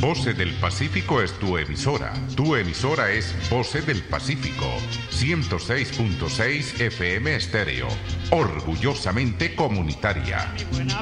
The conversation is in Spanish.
Voces del Pacífico es tu emisora. Tu emisora es Voces del Pacífico, 106.6 FM estéreo, orgullosamente comunitaria. Mi buena